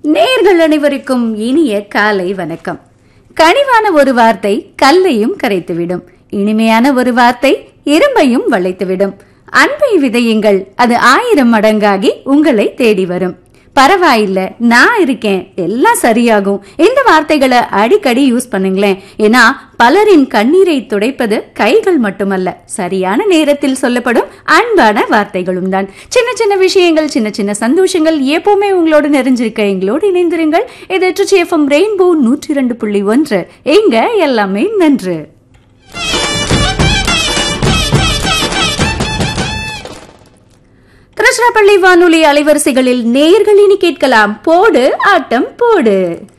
நேர்கள் அனைவருக்கும் இனிய காலை வணக்கம். கனிவான ஒரு வார்த்தை கல்லையும் கரைத்துவிடும். இனிமையான ஒரு வார்த்தை இரும்பையும் வளைத்துவிடும். அன்பை விதையுங்கள், அது 1000 மடங்காகி உங்களை தேடி வரும். பரவாயில்ல, நான் இருக்கேன், எல்லாம் சரியாகும். இந்த வார்த்தைகளை அடிக்கடி யூஸ் பண்ணுங்களேன். ஏன்னா பலரின் கண்ணீரை துடைப்பது கைகள் மட்டுமல்ல, சரியான நேரத்தில் சொல்லப்படும் அன்பான வார்த்தைகளும் தான். சின்ன சின்ன விஷயங்கள், சின்ன சின்ன சந்தோஷங்கள் எப்பவுமே உங்களோடு நிறைஞ்சிருக்க எங்களோடு இணைந்திருங்கள். இது TrueFM ரெயின்போ 102.1. எங்க எல்லாமே நன்று. திருச்சிராப்பள்ளி வானொலி அலைவரிசைகளில் நேயர்கள் இனி கேட்கலாம் போடு ஆட்டம் போடு.